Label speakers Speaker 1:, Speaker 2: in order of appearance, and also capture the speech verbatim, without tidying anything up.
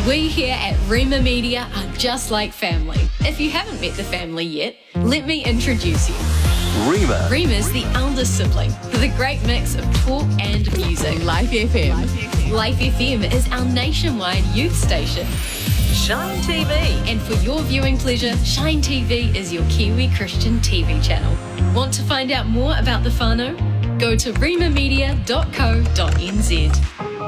Speaker 1: We here at Rima Media are just like family. If you haven't met the family yet, let me introduce you.
Speaker 2: Rima.
Speaker 1: Rima's the eldest sibling with a great mix of talk and music.
Speaker 3: Life F M.
Speaker 1: Life F M is our nationwide youth station.
Speaker 2: Shine T V.
Speaker 1: And for your viewing pleasure, Shine T V is your Kiwi Christian T V channel. Want to find out more about the whānau? Go to rimamedia dot co dot n z.